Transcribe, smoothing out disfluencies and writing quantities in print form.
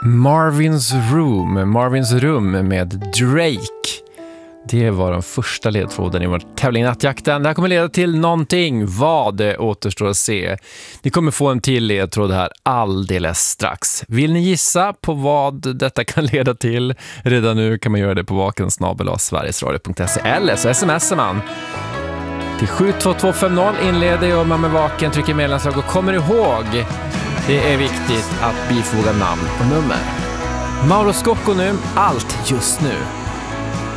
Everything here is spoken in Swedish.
Marvins rum med Drake. Det var den första ledtråden i vår tävling Nattjakten. Det här kommer leda till någonting. Vad det återstår att se. Ni kommer få en till ledtråd här alldeles strax. Vill ni gissa på vad detta kan leda till? Redan nu kan man göra det på vakensnabel.sverigesradio.se eller så smsar man till 72250. Inleder jag med vaken, trycker medlemslag och kommer ihåg, det är viktigt att bifoga namn och nummer. Mauro Scocco nu, allt just nu.